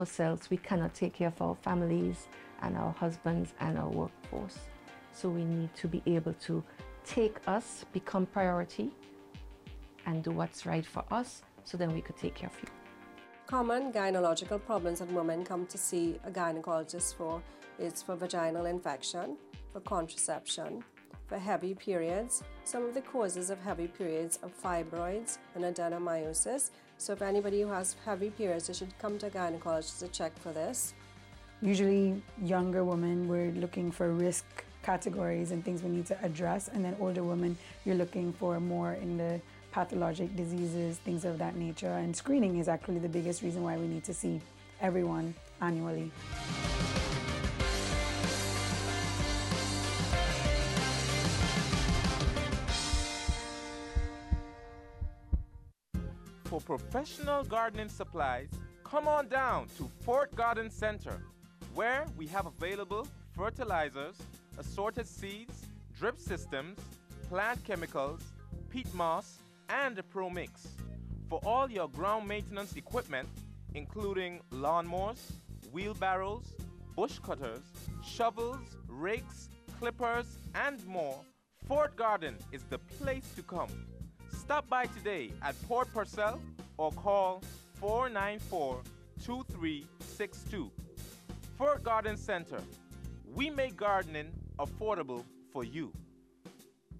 ourselves, we cannot take care of our families and our husbands and our workforce. So we need to be able to take us, become priority, and do what's right for us so then we could take care of you. Common gynecological problems that women come to see a gynecologist for is for vaginal infection, for contraception, for heavy periods. Some of the causes of heavy periods are fibroids and adenomyosis. So if anybody who has heavy periods, they should come to a gynecologist to check for this. Usually younger women, we're looking for risk categories and things we need to address, and then older women, you're looking for more in the pathologic diseases, things of that nature. And screening is actually the biggest reason why we need to see everyone annually. For professional gardening supplies, come on down to Fort Garden Center, where we have available fertilizers, assorted seeds, drip systems, plant chemicals, peat moss, and a Pro Mix. For all your ground maintenance equipment, including lawnmowers, wheelbarrows, bush cutters, shovels, rakes, clippers, and more, Fort Garden is the place to come. Stop by today at Port Purcell or call 494-2362. Fort Garden Center. We make gardening affordable for you.